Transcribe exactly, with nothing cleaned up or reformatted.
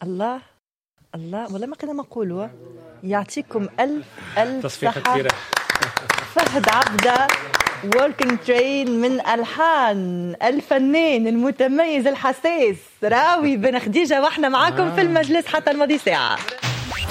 الله الله والله ما كنا نقولوا. يعطيكم ألف ألف تصفيقة صحة. كبيرة. فهد عبدة Working Train من ألحان الفنان المتميز الحساس راوي بن خديجة، واحنا معاكم آه. في المجلس حتى الماضي ساعة.